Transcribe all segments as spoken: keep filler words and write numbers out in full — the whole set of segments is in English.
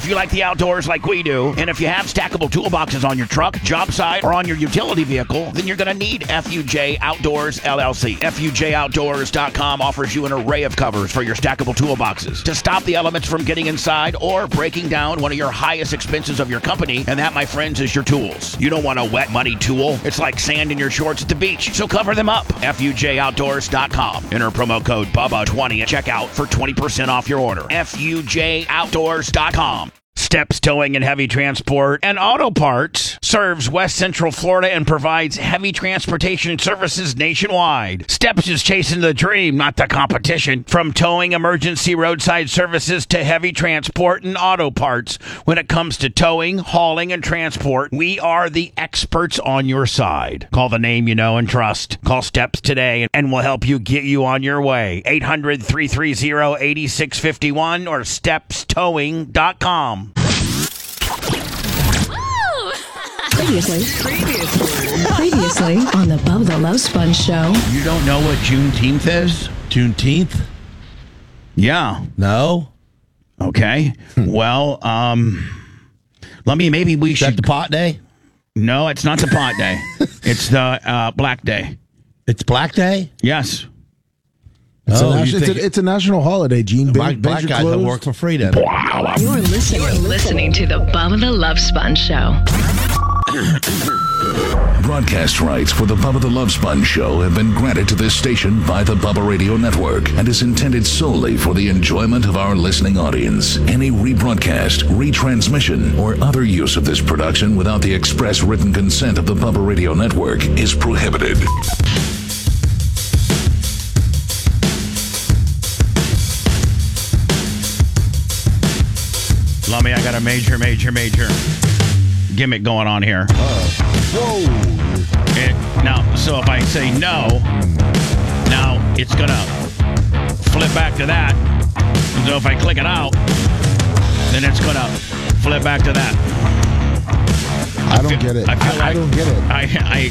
If you like the outdoors like we do, and if you have stackable toolboxes on your truck, job site, or on your utility vehicle, then you're going to need F U J Outdoors, L L C. F U J Outdoors dot com offers you an array of covers for your stackable toolboxes to stop the elements from getting inside or breaking down one of your highest expenses of your company, and that, my friends, is your tools. You don't want a wet, muddy tool. It's like sand in your shorts at the beach, so cover them up. F U J Outdoors dot com. Enter promo code Bubba twenty at checkout for twenty percent off your order. F U J Outdoors dot com. Steps Towing and Heavy Transport and Auto Parts serves West Central Florida and provides heavy transportation services nationwide. Steps is chasing the dream, not the competition. From towing, emergency roadside services to heavy transport and auto parts. When it comes to towing, hauling, and transport, we are the experts on your side. Call the name you know and trust. Call Steps today and we'll help you get you on your way. eight hundred, three three zero, eight six five one or steps towing dot com. Previously, previously, previously on the Bubba the Love Sponge Show. You don't know what Juneteenth is? Juneteenth? Yeah. No. Okay. Well, um, let me, maybe we Is should. that the pot day? No, it's not the pot day. It's the uh, black day. It's Black Day? Yes. It's, Oh, a, you nation, it's, think- a, it's a national holiday, Gene. Black, Bend- black bend your guys that clothes. work for free then. You're listening, You're listening to the Bubba the Love Sponge Show. Broadcast rights for the Bubba the Love Sponge Show have been granted to this station by the Bubba Radio Network and is intended solely for the enjoyment of our listening audience. Any rebroadcast, retransmission, or other use of this production without the express written consent of the Bubba Radio Network is prohibited. Lummy, I got a major, major, major gimmick going on here. Whoa. It, now, so if I say no, now it's going to flip back to that. And so if I click it out, then it's going to flip back to that. I don't feel- get it. I I, feel I like- don't get it. I,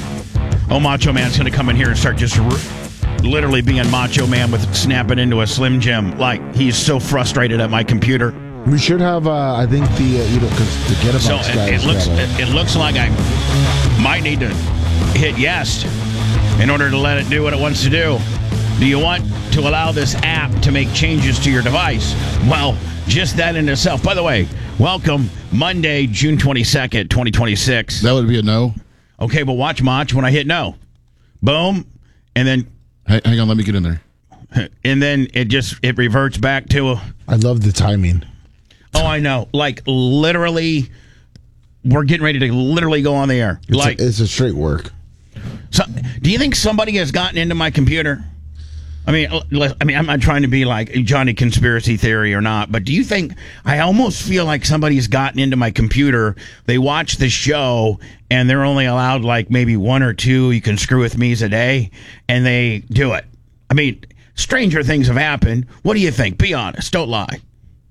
I, oh, Macho Man's going to come in here and start just r- literally being Macho Man with snapping into a Slim Jim. Like, he's so frustrated at my computer. We should have, uh, I think, the, uh, you know, because the Get So About it, guys it looks gotta- it, it looks like I might need to hit yes in order to let it do what it wants to do. Do you want to allow this app to make changes to your device? Well, just that in itself. By the way, welcome Monday, June twenty-second, twenty twenty-six. That would be a no. Okay, but watch Mach when I hit no. Boom, and then Hey, hang on, let me get in there. and then it just it reverts back to a, I love the timing. oh, I know. Like literally we're getting ready to literally go on the air. It's, Like a, it's a straight work. So, do you think somebody has gotten into my computer? I mean, l- I mean, I'm not trying to be like Johnny conspiracy theory or not, but do you think I almost feel like somebody's gotten into my computer? They watch the show and they're only allowed like maybe one or two you can screw with me's a day, and they do it. I mean, stranger things have happened. What do you think? Be honest. Don't lie.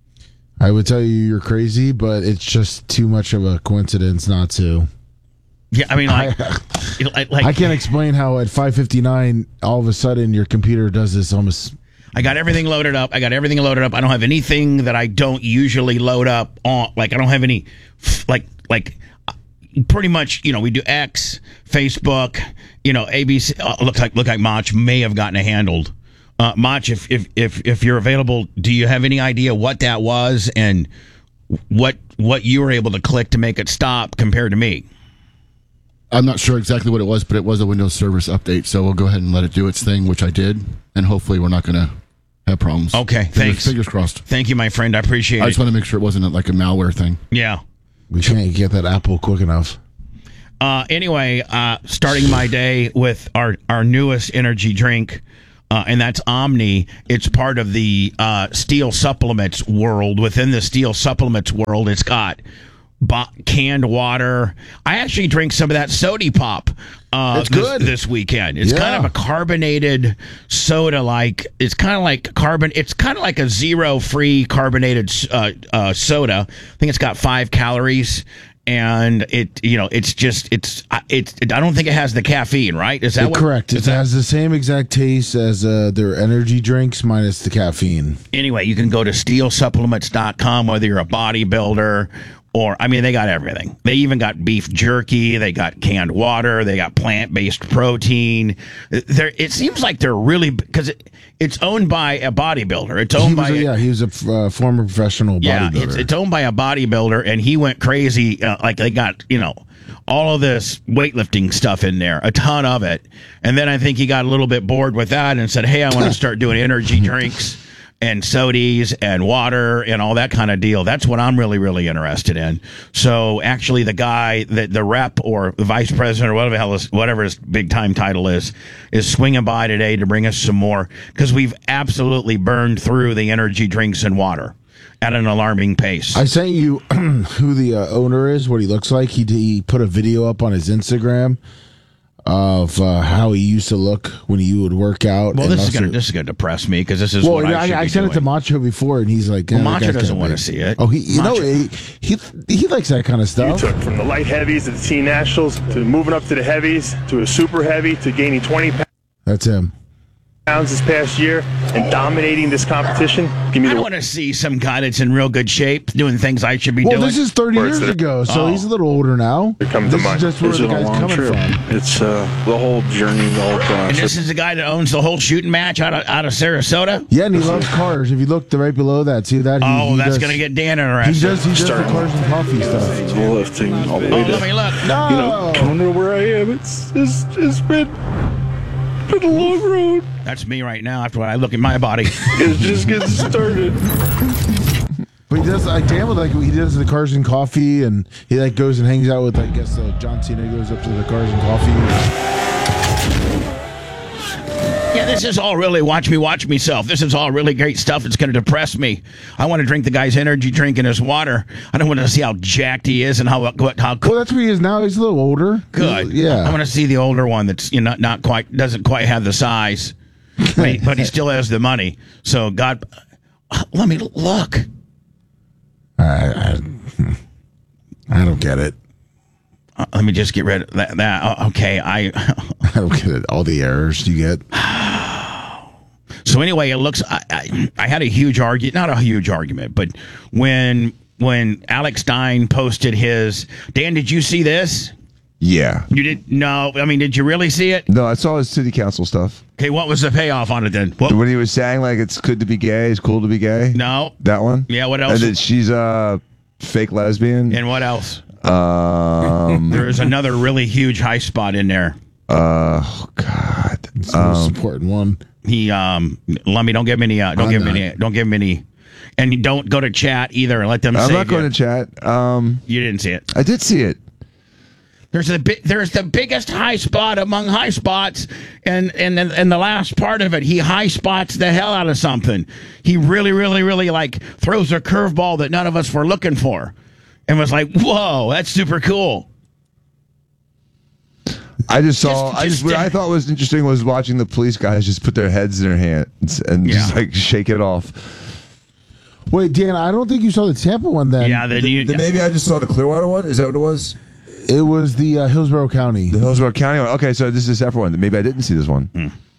I would tell you you're crazy, but it's just too much of a coincidence not to. Yeah, I mean, like, like, like I can't explain how at five fifty-nine, all of a sudden, your computer does this almost. I got everything loaded up. I got everything loaded up. I don't have anything that I don't usually load up on. Like, I don't have any, like, like, pretty much, you know, we do X, Facebook, you know, A B C. Uh, looks like, look like Mach may have gotten it handled. Uh, Mach, if, if, if, if you're available, do you have any idea what that was and what, what you were able to click to make it stop compared to me? I'm not sure exactly what it was, but it was a Windows Service update, so we'll go ahead and let it do its thing, which I did, and hopefully we're not going to have problems. Okay, fingers, thanks. Fingers crossed. Thank you, my friend. I appreciate I it. just want to make sure it wasn't like a malware thing. Yeah. We can't get that Apple quick enough. Uh, anyway, uh, starting my day with our, our newest energy drink, uh, and that's Omni. It's part of the uh, Steel Supplements world. Within the Steel Supplements world, it's got bo- canned water. I actually drink some of that Sody Pop uh, It's this, good. this weekend. It's Yeah. kind of a carbonated soda, like it's kind of like carbon. It's kind of like a zero free carbonated uh, uh, soda. I think it's got five calories. and it, you know, it's just, it's, it's. I don't think it has the caffeine, right? Is that Yeah, what, correct? is It that- has the same exact taste as uh, their energy drinks minus the caffeine. Anyway, you can go to steel supplements dot com, whether you're a bodybuilder or, I mean, they got everything. They even got beef jerky. They got canned water. They got plant-based protein. They're, it seems like they're really, because it, it's owned by a bodybuilder. It's He owned was by a, yeah, he was a f- uh, former professional Yeah, bodybuilder. it's, it's owned by a bodybuilder, and he went crazy. Uh, like they got, you know, all of this weightlifting stuff in there, a ton of it. And then I think he got a little bit bored with that and said, hey, I want to start doing energy drinks and sodies and water and all that kind of deal. That's what I'm really, really interested in. So actually the guy, that the rep or the vice president or whatever the hell is, whatever his big time title is, is swinging by today to bring us some more, because we've absolutely burned through the energy drinks and water at an alarming pace. I sent you who the uh, owner is, what he looks like. He he put a video up on his Instagram of uh, how he used to look when he would work out. well, and this is also- gonna this is gonna depress me, because this is Well, what I, I, should I, be sent it to doing. Macho before, and he's like, Well, "Yeah, that Macho guy's doesn't kinda wanna big." see it. Oh, he you know Macho- he, he he likes that kind of You stuff. took from the light heavies to the teen nationals to moving up to the heavies to a super heavy to gaining twenty That's him. pounds this past year and dominating this competition. Give me I the want to see some guy that's in real good shape doing things I should be Well, doing. this is thirty Where's years the- ago, so Oh. he's a little older now. Here comes this the is money. just where It's the been a guy's long coming trip. from. It's uh, the whole journey, the whole and process. this is the guy that owns the whole shooting match out of out of Sarasota. Yeah, and he loves cars. If you look the right below that, see that? He, Oh, he that's does- gonna get Dan He interested. does. He does the Starting cars and coffee stuff. It's lifting all the Oh, way let to, me look. No. you know, coming to where I am. It's it's, it's been been a long road. That's me right now. After I look at my body, It's just getting started. But he does like damn it, like he does the cars and coffee, and he like goes and hangs out with I guess uh, John Cena goes up to the cars and coffee. yeah, this is all really watch me, watch me self. This is all really great stuff. It's going to depress me. I want to drink the guy's energy drink and his water. I don't want to see how jacked he is and how what how Well, that's where he is now. He's a little older. good. Yeah. I want to see the older one that's you know not quite doesn't quite have the size, but he, but he still has the money. So God, let me look. I, I, I don't get it. Uh, let me just get rid of that. that. Uh, okay, I. I don't get it. All the errors you get. So anyway, it looks. I, I, I had a huge argument, not a huge argument, but when when Alex Stein posted his. Dan, did you see this? Yeah. You did no. I mean, did you really see it? No, I saw his city council stuff. Okay, what was the payoff on it then? What? When he was saying like it's good to be gay, it's cool to be gay. No. That one? Yeah. What else? And that she's a fake lesbian. And what else? Um There is another really huge high spot in there. uh oh God. It's the most important one. He um. Let me don't give him any. Uh, don't I'm give him not. any. Don't give him any. And you don't go to chat either. Let them. I'm save not going you. to chat. Um You didn't see it. I did see it. There's the bi- there's the biggest high spot among high spots, and and and the last part of it, he high spots the hell out of something. He really, really, really like throws a curveball that none of us were looking for, and was like, "Whoa, that's super cool." I just saw. Just- I just. just- What I thought was interesting was watching the police guys just put their heads in their hands and just Yeah. like shake it off. Wait, Dan, I don't think you saw the Tampa one then. Yeah, then you. Then maybe I just saw the Clearwater one. Is that what it was? It was the uh, Hillsborough County. The Hillsborough County one. Okay, so this is a separate one. Maybe I didn't see this one.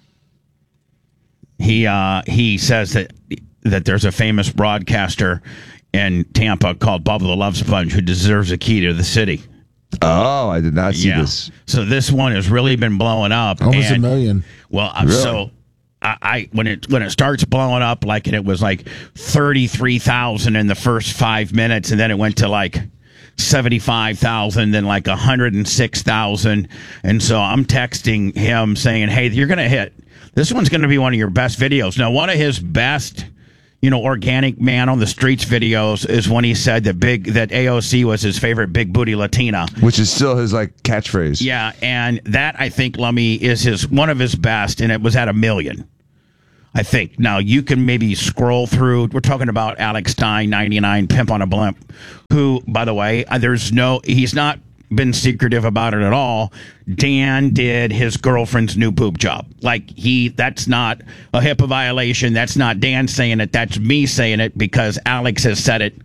He uh he says that that there's a famous broadcaster in Tampa called Bubba the Love Sponge who deserves a key to the city. Oh, I did not see Yeah. this. So this one has really been blowing up. Almost a and- million. Well, uh, so I, I when it when it starts blowing up, like and it was like thirty three thousand in the first five minutes, and then it went to like seventy five thousand, then like a hundred and six thousand, and so I'm texting him saying, "Hey, you're gonna hit. This one's gonna be one of your best videos." Now, one of his best, you know, organic man on the streets videos is when he said that big that A O C was his favorite big booty Latina. Which is still his like catchphrase. Yeah, and that I think Lummy is his one of his best, and it was at a million. I think. Now you can maybe scroll through. We're talking about Alex Stein, ninety-nine, Pimp on a Blimp, who, by the way, uh, there's no. He's not been secretive about it at all. Dan did his girlfriend's new boob job. Like he, that's not a HIPAA violation. That's not Dan saying it. That's me saying it because Alex has said it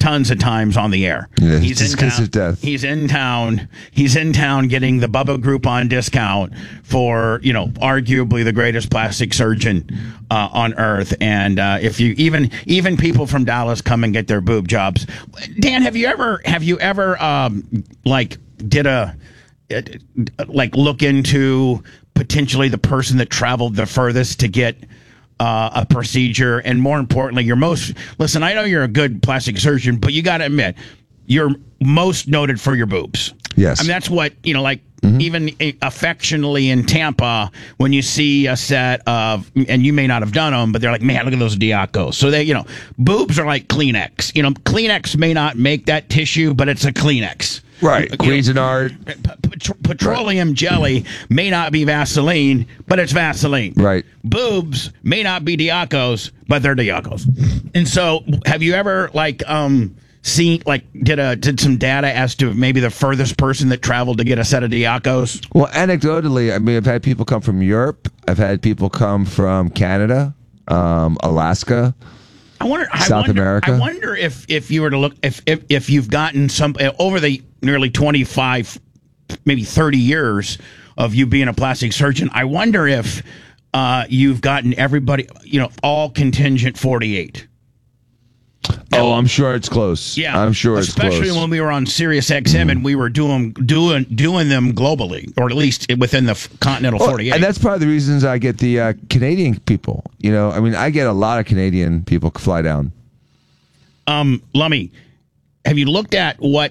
tons of times on the air. Yeah, he's just in 'cause town. of death. He's in town. He's in town getting the Bubba Groupon discount for, you know, arguably the greatest plastic surgeon uh, on earth. And uh, if you even even people from Dallas come and get their boob jobs. Dan, have you ever have you ever um, like did a like look into potentially the person that traveled the furthest to get uh, a procedure, and more importantly, you're most listen. I know you're a good plastic surgeon, but you got to admit you're most noted for your boobs. Yes, I mean that's what you know. Like mm-hmm. even affectionately in Tampa, when you see a set of, and you may not have done them, but they're like, man, look at those Diacos. So they, you know, boobs are like Kleenex. You know, Kleenex may not make that tissue, but it's a Kleenex. Right, You Cuisinart. know, Pet- petroleum right. jelly may not be Vaseline, but it's Vaseline. Right. Boobs may not be Diacos, but they're Diacos. And so, have you ever like um seen like did a did some data as to maybe the furthest person that traveled to get a set of Diacos? Well, anecdotally, I mean, I've had people come from Europe. I've had people come from Canada, um, Alaska. I wonder, I South wonder, America. I wonder if, if you were to look, if, if if you've gotten some over the nearly twenty-five, maybe thirty years of you being a plastic surgeon. I wonder if uh, you've gotten everybody, you know, all contingent forty-eight. Oh, I'm sure it's close. Yeah, I'm sure it's close. Especially when we were on Sirius X M mm. and we were doing doing doing them globally, or at least within the f- continental well, forty-eight. And that's part of the reasons I get the uh, Canadian people. You know, I mean, I get a lot of Canadian people fly down. Um, Lummy, have you looked at what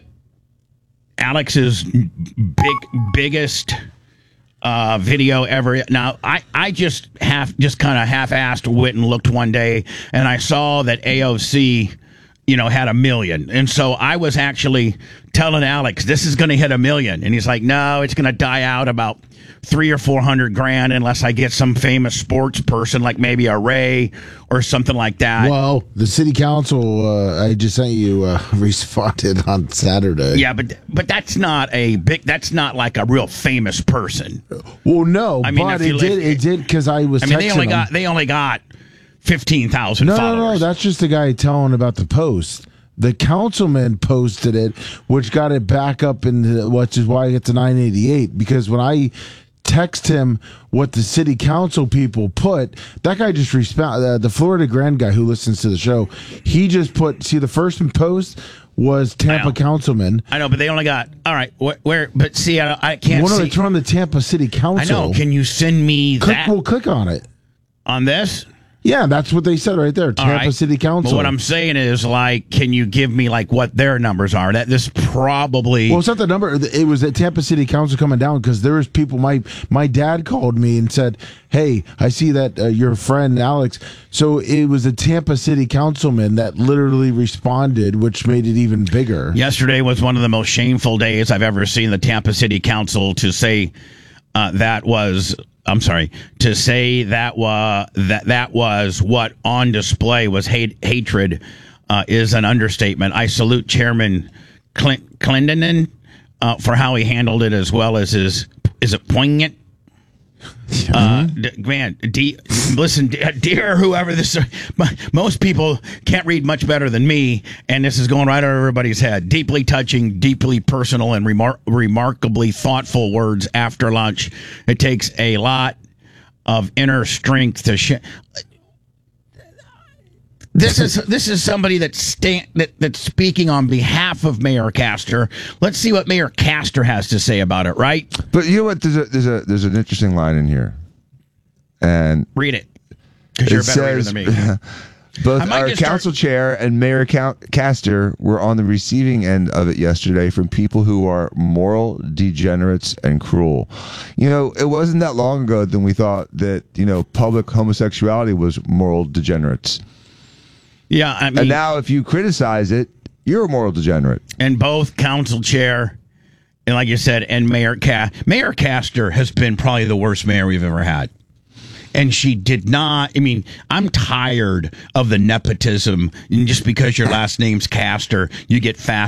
Alex's big biggest uh, video ever? Now, I, I just half just kind of half-assed went and looked one day, and I saw that A O C, you know, had a million. And so I was actually telling Alex, this is going to hit a million. And he's like, no, it's going to die out about three or four hundred grand unless I get some famous sports person like maybe a Ray or something like that. Well, the city council, uh, I just sent you, uh, responded on Saturday. Yeah, but but that's not a big, that's not like a real famous person. Well, no, I mean, but if you it did, li- it did because I was I mean, they texting only him. got, they only got fifteen thousand No, followers. no, no, that's just the guy telling about the post. The councilman posted it, which got it back up in the, which is why it's a nine eighty-eight. Because when I text him what the city council people put, that guy just respond. Uh, the Florida Grand guy who listens to the show, he just put. See, the first post was Tampa councilman. I know, but they only got all right. Where? where but see, I, I can't Well, no, see. it's from the Tampa City Council. I know. Can you send me click, that We'll click on it. on this? Yeah, that's what they said right there. All Tampa right. City Council. But what I'm saying is, like, can you give me like what their numbers are? That this probably. Well, it's not the number. It was at Tampa City Council coming down because there was people. My my dad called me and said, "Hey, I see that uh, your friend Alex." So it was a Tampa City Councilman that literally responded, which made it even bigger. Yesterday was one of the most shameful days I've ever seen the Tampa City Council to say uh, that was. I'm sorry, to say that was that that was what on display was hate, hatred uh, is an understatement. I salute Chairman Clint, Clendenin uh, for how he handled it, as well as his is it poignant. Uh, d- man, D, listen, D- dear whoever this, most people can't read much better than me, and this is going right over everybody's head. Deeply touching, deeply personal, and remar- remarkably thoughtful words after lunch. It takes a lot of inner strength to share. This is this is somebody that's sta- that, that's speaking on behalf of Mayor Castor. Let's see what Mayor Castor has to say about it. Right? But you know what? There's a there's a there's an interesting line in here, and read it because you're a better says, reader than me. Both our council start- chair and Mayor Castor were on the receiving end of it yesterday from people who are moral degenerates and cruel. You know, it wasn't that long ago that we thought that, you know, public homosexuality was moral degenerates. Yeah, I mean, and now if you criticize it, you're a moral degenerate. And both council chair, and like you said, and Mayor Ca- Mayor Castor has been probably the worst mayor we've ever had. And she did not. I mean, I'm tired of the nepotism. And just because your last name's Castor, you get fast